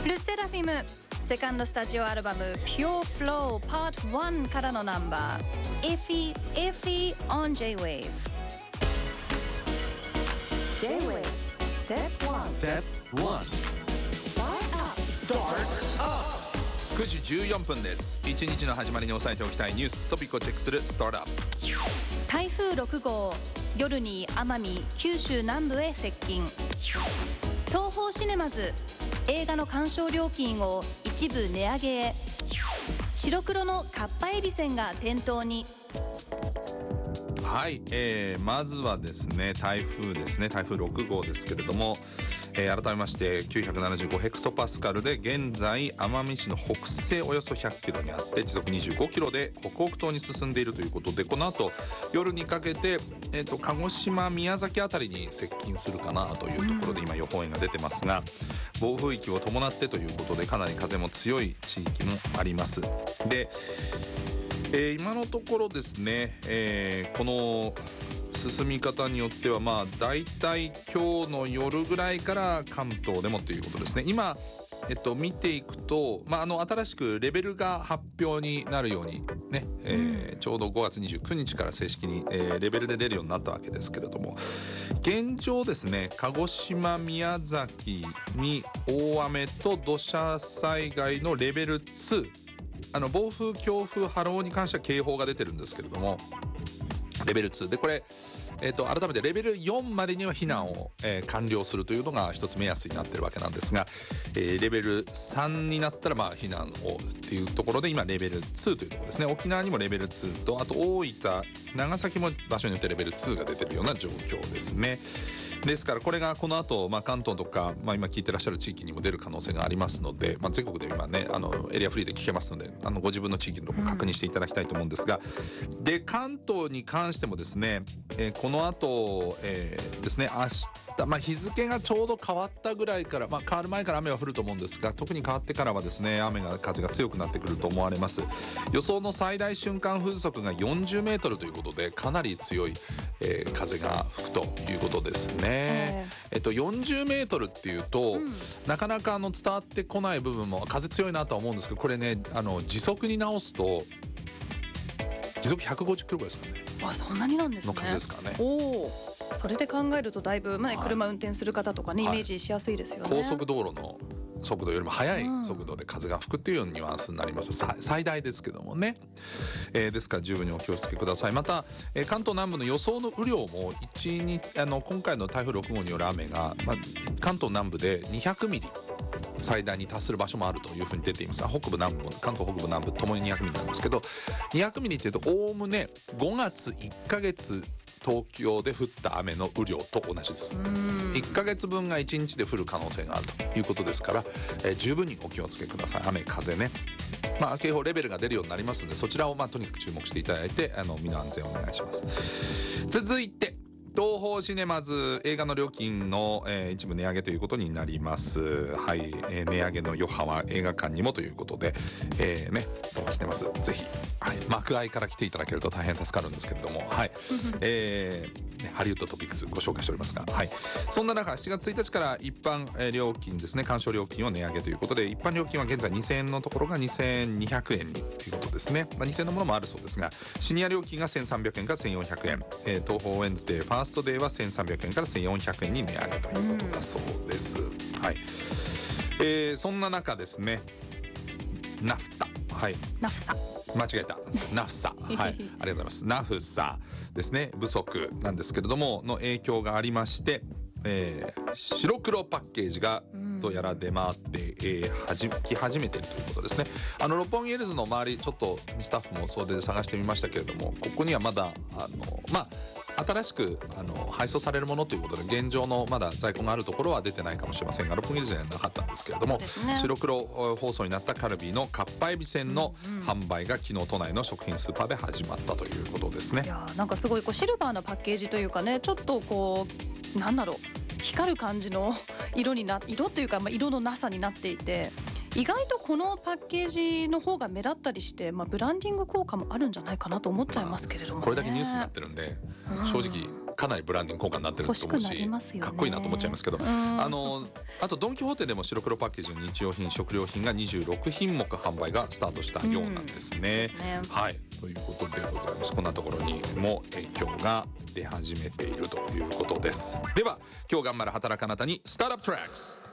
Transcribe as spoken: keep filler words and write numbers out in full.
ルセラフィムセカンドスタジオアルバム Pure Flow Part ワンからのナンバー Iffy Iffy on J-Wave J-Wave Step ワン Step ワン Start Up くじじゅうよんぷんです。一日の始まりに押さえておきたいニューストピックをチェックするスタートアップ。 台風ろく号夜に奄美九州南部へ接近。東宝シネマズ映画の鑑賞料金を一部値上げへ。白黒のかっぱえびせんが店頭に。 はい、えー、まずはですね台風ですね台風ろく号ですけれども、えー、改めましてきゅうひゃくななじゅうごヘクトパスカルで現在奄美市の北西およそひゃっキロにあって時速にじゅうごキロで北北東に進んでいるということで、この後夜にかけて、えー、と鹿児島宮崎あたりに接近するかなというところで今予報円が出てますが、暴風域を伴ってということでかなり風も強い地域もあります。でえー、今のところですね、えー、この進み方によってはまあだいたい今日の夜ぐらいから関東でもということですね。今、えっと、見ていくと、まあ、あの新しくレベルが発表になるようにね、えー、ちょうどごがつにじゅうくにちから正式に、えー、レベルで出るようになったわけですけれども、現状ですね鹿児島宮崎に大雨と土砂災害のレベルツー、あの暴風強風波浪に関しては警報が出てるんですけれどもレベルツーで、これ、えー、と改めてレベルよんまでには避難を、えー、完了するというのが一つ目安になってるわけなんですが、えー、レベルさんになったらまあ避難をっていうところで今レベルツーというところですね。沖縄にもレベルツーと、あと大分長崎も場所によってレベルツーが出てるような状況ですね。ですからこれがこの後、まあ、関東とか、まあ、今聞いてらっしゃる地域にも出る可能性がありますので、まあ、全国で今ねあのエリアフリーで聞けますので、あのご自分の地域のところ確認していただきたいと思うんですが、うん、で関東に関してもですね、えー、この後、えー、ですね明日、まあ、日付がちょうど変わったぐらいから、まあ、変わる前から雨は降ると思うんですが、特に変わってからはですね雨が風が強くなってくると思われます。予想の最大瞬間風速がよんじゅうメートルということでかなり強い、えー、風が吹くということですね。えーえっと、よんじゅうメートルっていうと、うん、なかなかあの伝わってこない部分も風強いなとは思うんですけど、これねあの時速に直すと時速ひゃくごじゅっキロぐらいですかね。 あ、そんなになんですね。 の風ですからね。 おそれで考えるとだいぶ、まあね、車運転する方とかね、はい、イメージしやすいですよね。 高速道路の速度よりも速い速度で風が吹くっていうようなニュアンスになります。最大ですけどもね、えー、ですから十分にお気をつけください。また、えー、関東南部の予想の雨量もいちにあの今回の台風ろく号による雨が、まあ、関東南部でにひゃくミリ最大に達する場所もあるというふうに出ています。北部南部も関東北部南部ともににひゃくミリなんですけど、にひゃくミリっていうとおおむねごがついっかげつ東京で降った雨の雨量と同じです。いっかげつぶんがいちにちで降る可能性があるということですから、えー、十分にお気をつけください。雨風ね、まあ、警報レベルが出るようになりますので、そちらをまあとにかく注目していただいて、あの身の安全をお願いします。続いて東宝シネマズ映画の料金の、えー、一部値上げということになります。はい、えー、値上げの余波は映画館にもということで、えー、ね東宝シネマズぜひ、はい、幕愛から来ていただけると大変助かるんですけれども、はい、えーね、ハリウッドトピックスご紹介しておりますが、はい、そんな中しちがつついたちから一般、えー、料金ですね鑑賞料金を値上げということで、一般料金は現在にせんえんのところがにせんにひゃくえんにということですね。まあ、にせんえんのものもあるそうですが、シニア料金がせんさんびゃくえんからせんよんひゃくえん、えー、東宝ウェンズデーファーストデーはせんさんびゃくえんからせんよんひゃくえんに値上げということだそうです。はい、えー、そんな中ですねナフタ、はい、 ナフサ間違えたナフサ、はい、ありがとうございます。ナフサですね、不足なんですけれどもの影響がありまして、えー、白黒パッケージがどうやら出回って、えー、はじき始めているということですね。あの六本木ヒルズの周りちょっとスタッフもそれで探してみましたけれども、ここにはまだあのまあ新しくあの配送されるものということで現状のまだ在庫があるところは出てないかもしれませんが、六本木ヒルズにはなかったんですけれども、ね、白黒包装になったカルビーのかっぱえびせんの販売が昨日都内の食品スーパーで始まったということですね。 いやなんかすごいこうシルバーなパッケージというかね、ちょっとこうなんだろう光る感じの色にな色というか、まあ、色のなさになっていて、意外とこのパッケージの方が目立ったりして、まあ、ブランディング効果もあるんじゃないかなと思っちゃいますけれども、ね、 これだけニュースになってるんで、うん、正直かなりブランディング効果になってると思う欲しくなし、 りますよねかっこいいなと思っちゃいますけど、あのあとドン・キホーテでも白黒パッケージの日用品食料品がにじゅうろくひんもく販売がスタートしたようなんですね。 うんですねはいということでございます。こんなところにも影響が出始めているということです。では今日頑張る働くあなたにスタートアップトラックス。